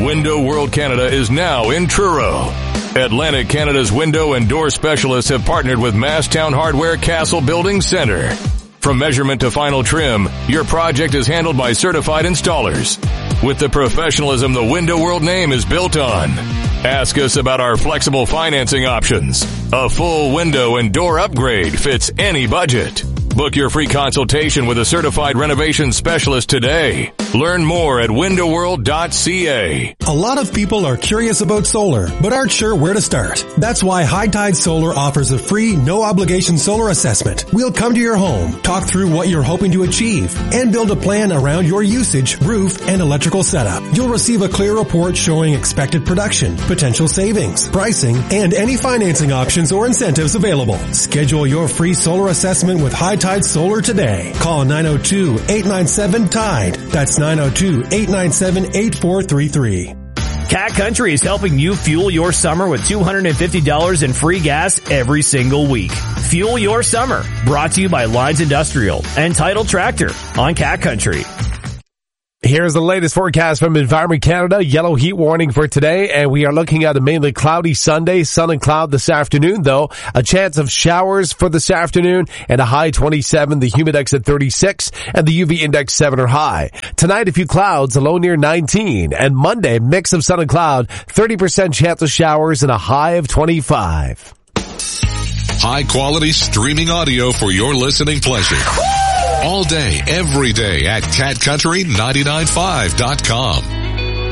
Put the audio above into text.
Window World Canada is now in Truro. Atlantic Canada's window and door specialists have partnered with Masstown Hardware Castle Building Centre. From measurement to final trim, your project is handled by certified installers with the professionalism the Window World name is built on. Ask us about our flexible financing options. A full window and door upgrade fits any budget. Book your free consultation with a certified renovation specialist today. Learn more at windowworld.ca. A lot of people are curious about solar, but aren't sure where to start. That's why High Tide Solar offers a free, no-obligation solar assessment. We'll come to your home, talk through what you're hoping to achieve, and build a plan around your usage, roof, and electrical setup. You'll receive a clear report showing expected production, potential savings, pricing, and any financing options or incentives available. Schedule your free solar assessment with High Tide Solar today. Call 902-897-TIDE. That's 902-897-8433. Cat Country is helping you fuel your summer with $250 in free gas every single week. Fuel your summer. Brought to you by Lines Industrial and Title Tractor on Cat Country. Here's the latest forecast from Environment Canada. Yellow heat warning for today, and we are looking at a mainly cloudy Sunday. Sun and cloud this afternoon, though. A chance of showers for this afternoon, and a high 27, the humidex at 36, and the UV index 7 or high. Tonight, a few clouds, a low near 19, and Monday, mix of sun and cloud, 30% chance of showers, and a high of 25. High quality streaming audio for your listening pleasure. All day, every day at catcountry995.com.